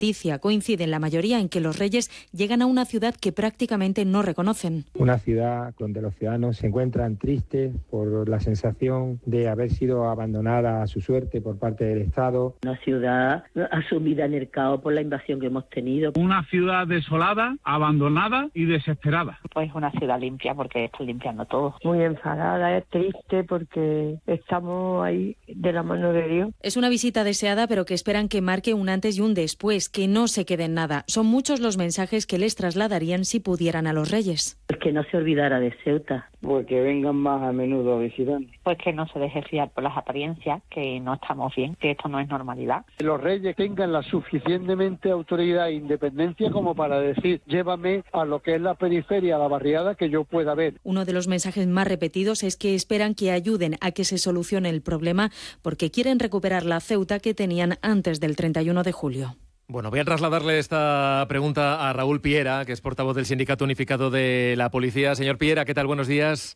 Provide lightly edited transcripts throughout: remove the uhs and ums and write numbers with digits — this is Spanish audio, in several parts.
ficticia. Coinciden la mayoría en que los reyes llegan a una ciudad que prácticamente no reconocen. Una ciudad donde los ciudadanos se encuentran tristes por la sensación de haber sido abandonada a su suerte por parte del Estado. Una ciudad asumida en el caos por la invasión que hemos tenido. Una ciudad desolada, abandonada y desesperada. Pues una ciudad limpia porque están limpiando todo. Muy enfadada, es triste porque estamos ahí de la mano de Dios. Es una visita deseada, pero que esperan que marque un antes y un después, que no se quede en nada. Son muchos los mensajes que les trasladarían si pudieran a los reyes. Pues que no se olvidara de Ceuta. Pues que vengan más a menudo a visitarnos. Pues que no se deje fiar por las apariencias, que no estamos bien, que esto no es normalidad. Que los reyes tengan la suficientemente autoridad e independencia como para decir, llévame a lo que es la periferia, a la barriada, que yo pueda ver. Uno de los mensajes más repetidos es que esperan que ayuden a que se solucione el problema porque quieren recuperar la Ceuta que tenían antes del 31 de julio. Bueno, voy a trasladarle esta pregunta a Raúl Piera, que es portavoz del Sindicato Unificado de la Policía. Señor Piera, ¿qué tal? Buenos días.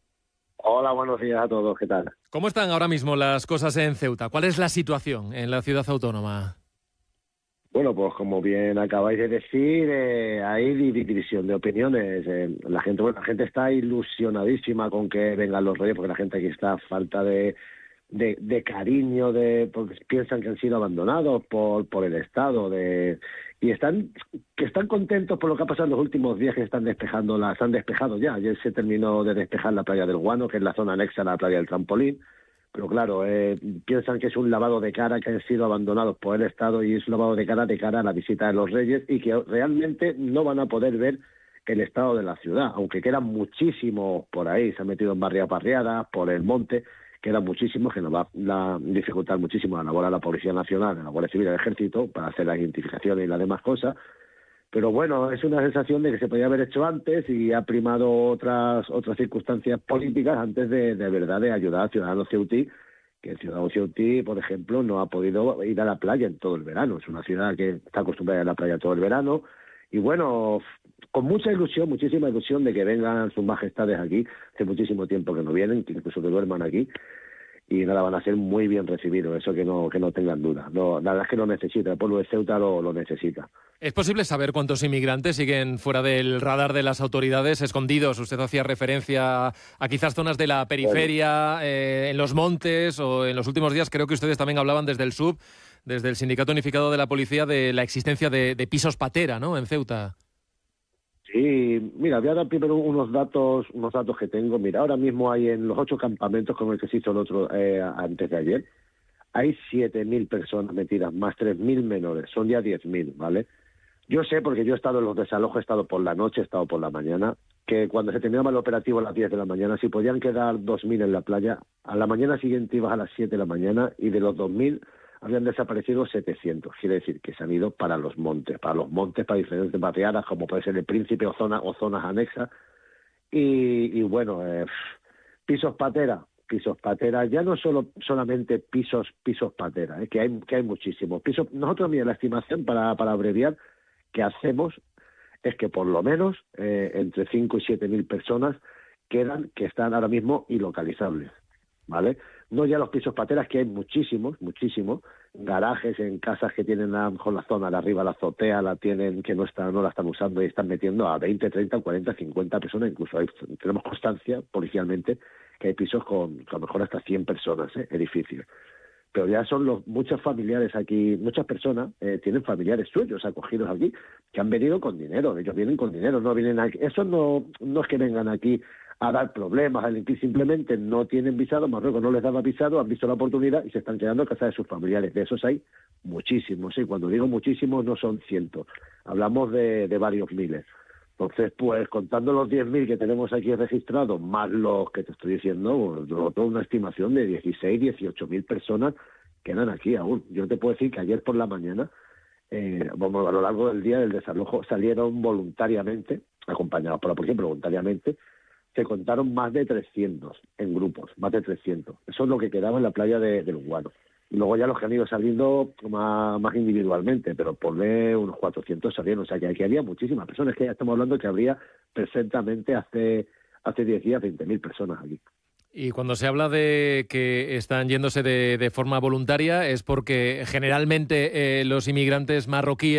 Hola, buenos días a todos. ¿Qué tal? ¿Cómo están ahora mismo las cosas en Ceuta? ¿Cuál es la situación en la ciudad autónoma? Bueno, pues como bien acabáis de decir, hay división de opiniones. La gente está ilusionadísima con que vengan los reyes, porque la gente aquí está a falta de cariño, porque piensan que han sido abandonados por el Estado, y están contentos por lo que ha pasado en los últimos días, que se han despejado ya. Ayer se terminó de despejar la playa del Guano, que es la zona anexa a la playa del Trampolín, pero claro, piensan que es un lavado de cara, que han sido abandonados por el Estado, y es un lavado de cara a la visita de los reyes, y que realmente no van a poder ver el estado de la ciudad, aunque quedan muchísimos por ahí. Se han metido en barriadas, por el monte, quedan muchísimos, que nos va a dificultar muchísimo la labor a la Policía Nacional, a la Guardia Civil y al Ejército para hacer las identificaciones y las demás cosas. Pero bueno, es una sensación de que se podía haber hecho antes, y ha primado otras circunstancias políticas antes de verdad de ayudar al ciudadano ceutí, que el ciudadano ceutí, por ejemplo, no ha podido ir a la playa en todo el verano. Es una ciudad que está acostumbrada a ir a la playa todo el verano, y bueno, con mucha ilusión, muchísima ilusión de que vengan sus majestades aquí. Hace muchísimo tiempo que no vienen, que incluso que duerman aquí, y nada, van a ser muy bien recibidos, eso que no tengan duda. No, la verdad es que lo necesita, el pueblo de Ceuta lo necesita. ¿Es posible saber cuántos inmigrantes siguen fuera del radar de las autoridades, escondidos? Usted hacía referencia a quizás zonas de la periferia, en los montes, o en los últimos días creo que ustedes también hablaban desde el SUB, desde el Sindicato Unificado de la Policía, de la existencia de pisos patera, ¿no?, en Ceuta. Sí, mira, voy a dar primero unos datos que tengo. Mira, ahora mismo hay en los 8 campamentos, como el que se hizo el otro antes de ayer, hay 7.000 personas metidas, más 3.000 menores, son ya 10.000, ¿vale? Yo sé, porque yo he estado en los desalojos, he estado por la noche, he estado por la mañana, que cuando se terminaba el operativo a las 10 de la mañana, si podían quedar 2.000 en la playa, a la mañana siguiente ibas a las 7 de la mañana, y de los 2.000 habían desaparecido 700. Quiere decir que se han ido para los montes, para diferentes barriadas, como puede ser el Príncipe o zonas anexas. Y bueno, pisos patera, ya no solamente pisos patera, que hay muchísimos pisos. Nosotros, mira, la estimación, para abreviar, que hacemos es que por lo menos entre 5 y 7.000 personas que están ahora mismo ilocalizables, ¿vale? No ya los pisos pateras, que hay muchísimos, garajes en casas que tienen a lo mejor la zona de arriba, la azotea, la tienen, que no la están usando, y están metiendo a 20, 30, 40, 50 personas, incluso tenemos constancia policialmente que hay pisos con a lo mejor hasta 100 personas, edificios. Pero ya son muchos familiares aquí, muchas personas tienen familiares suyos acogidos aquí, que han venido con dinero. Ellos vienen con dinero, no vienen aquí. Eso no es que vengan aquí a dar problemas, a delinquir, simplemente no tienen visado, Marruecos no les daba visado, han visto la oportunidad y se están quedando en casa de sus familiares. De esos hay muchísimos, y cuando digo muchísimos no son cientos, hablamos de varios miles. Entonces, pues contando los 10.000 que tenemos aquí registrados, más los que te estoy diciendo, toda una estimación de 16, 18.000 personas quedan aquí aún. Yo te puedo decir que ayer por la mañana, a lo largo del día del desalojo, salieron voluntariamente, acompañados por la policía, pero voluntariamente, se contaron más de 300 en grupos, más de 300. Eso es lo que quedaba en la playa del Guano. Y luego ya los que han ido saliendo más individualmente, pero por unos 400 salieron. O sea que aquí había muchísimas personas, que ya estamos hablando que habría perfectamente hace 10 días 20.000 personas aquí. Y cuando se habla de que están yéndose de forma voluntaria, es porque generalmente los inmigrantes marroquíes